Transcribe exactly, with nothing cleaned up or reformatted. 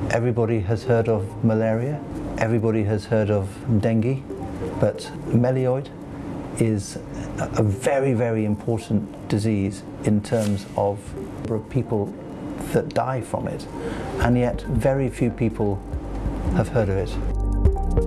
Everybody has heard of malaria, everybody has heard of dengue, but melioid is a very, very important disease in terms of the number of people that die from it, and yet very few people have heard of it.